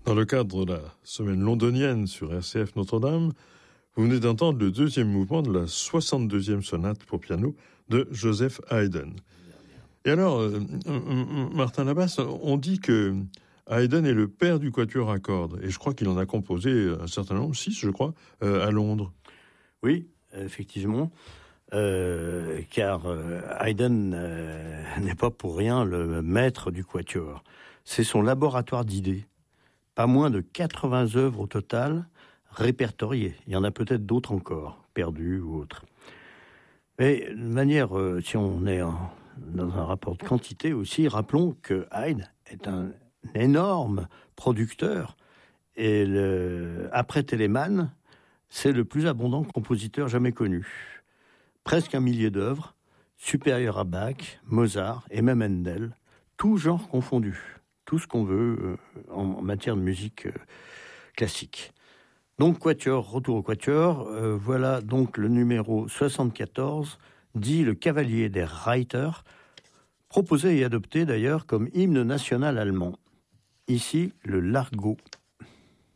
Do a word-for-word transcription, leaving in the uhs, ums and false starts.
Dans le cadre de la semaine londonienne sur R C F Notre-Dame, vous venez d'entendre le deuxième mouvement de la soixante-deuxième sonate pour piano de Joseph Haydn. Et alors, euh, Martin Labasse, on dit que Haydn est le père du quatuor à cordes, et je crois qu'il en a composé un certain nombre, six, je crois, euh, à Londres. Oui, effectivement, euh, car euh, Haydn euh, n'est pas pour rien le maître du quatuor. C'est son laboratoire d'idées. Pas moins de quatre-vingts œuvres au total répertoriées. Il y en a peut-être d'autres encore, perdues ou autres. Mais de manière, euh, si on est en, dans un rapport de quantité aussi, rappelons que Haydn est un énorme producteur. Et le, après Telemann, c'est le plus abondant compositeur jamais connu. Presque un millier d'œuvres, supérieurs à Bach, Mozart et même Handel, tous genres confondus, tout ce qu'on veut euh, en matière de musique euh, classique. Donc quatuor, retour au quatuor, euh, voilà donc le numéro soixante-quatorze, dit le Cavalier des Reiter, proposé et adopté d'ailleurs comme hymne national allemand. Ici, le Largo.